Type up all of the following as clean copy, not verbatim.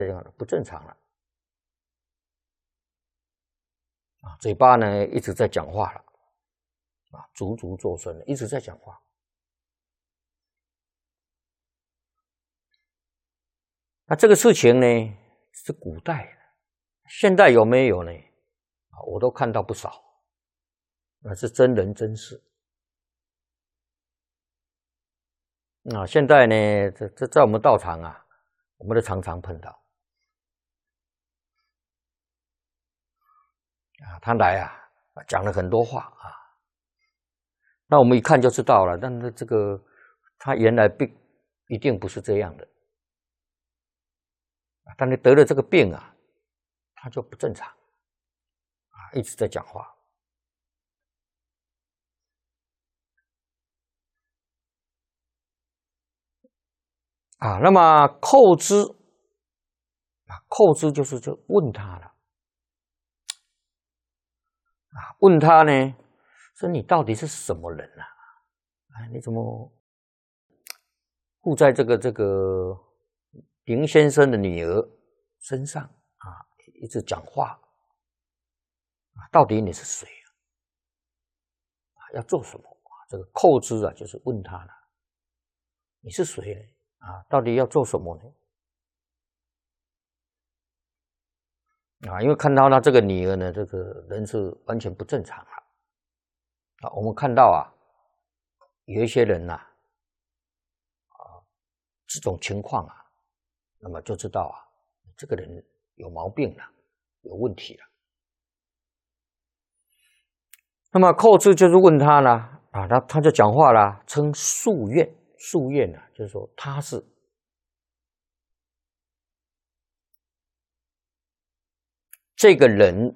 这样的不正常了啊，嘴巴呢一直在讲话了啊，足足作声了，一直在讲话。那这个事情呢是古代，现代有没有呢？啊，我都看到不少，那是真人真事。啊，现在呢，这在我们道场啊，我们都常常碰到。啊，他来啊，讲了很多话啊，那我们一看就知道了。但是这个他原来并一定不是这样的，但是得了这个病啊，他就不正常啊，一直在讲话。啊，那么叩之啊，叩之就是就问他了啊，问他呢，说你到底是什么人啊？啊，你怎么附在这个林先生的女儿身上啊？一直讲话啊，到底你是谁啊？要做什么啊？这个叩之啊，就是问他了，你是谁呢？啊，到底要做什么呢？啊，因为看到他这个女儿呢，这个人是完全不正常了。啊，我们看到啊，有一些人呐，这种情况啊，那么就知道啊，这个人有毛病了，有问题了。那么叩之就是问他了啊，他就讲话了，称夙愿，夙愿啊，就是说他是这个人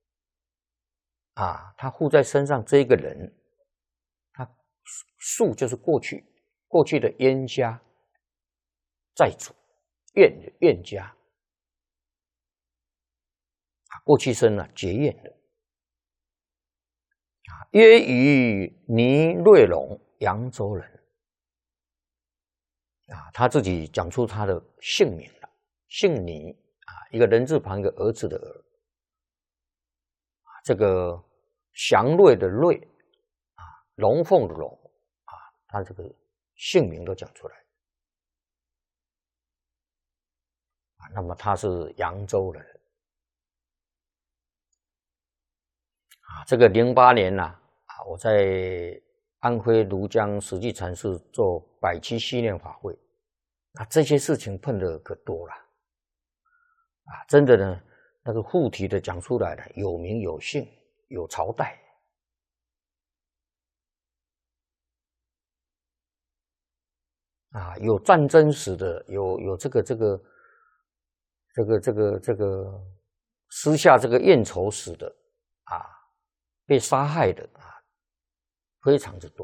啊，他附在身上这个人，他夙就是过去的冤家债主，冤家啊，过去生啊结怨的啊，曰与倪瑞龙，扬州人啊，他自己讲出他的姓名了，姓倪啊，一个人字旁一个儿子的儿，这个祥瑞的瑞啊，龙凤的龙啊，他这个姓名都讲出来啊。那么他是扬州人啊。这个08年呐啊，我在安徽庐江实际禅寺做百期系念法会，啊，这些事情碰的可多了啊，真的呢，那个附体的讲出来的有名有姓有朝代啊，有战争史的，有这个私下这个怨仇史的啊，被杀害的啊，非常之多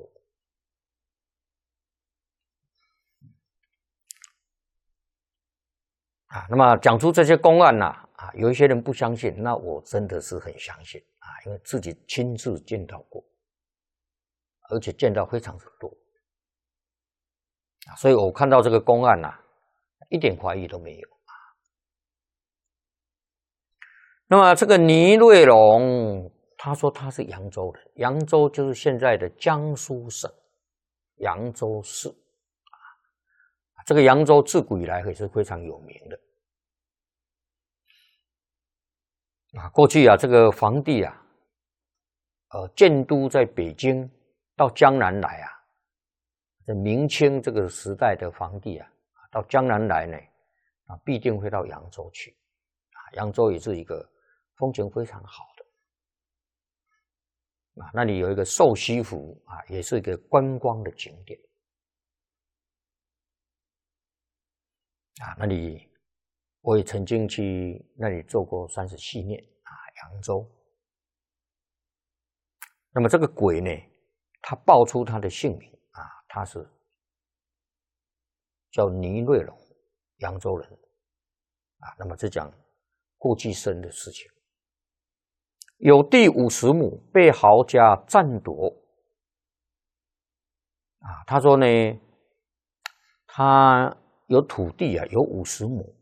啊。那么讲出这些公案呐啊，有一些人不相信，那我真的是很相信啊，因为自己亲自见到过，而且见到非常之多啊，所以我看到这个公案呐，一点怀疑都没有。那么这个倪瑞龙，他说他是扬州人，扬州就是现在的江苏省扬州市啊。这个扬州自古以来也是非常有名的啊。过去啊，这个皇帝啊，建都在北京，到江南来啊，在明清这个时代的皇帝啊，到江南来呢，啊，必定会到扬州去啊。扬州也是一个风景非常好的啊，那里有一个瘦西湖啊，也是一个观光的景点啊。那里我也曾经去那里做过30系念啊，扬州。那么这个鬼呢，他报出他的姓名啊，他是叫倪瑞龙，扬州人啊。那么这讲过去生的事情。有地50亩，被豪家占夺啊。他说呢，他有土地啊，有50亩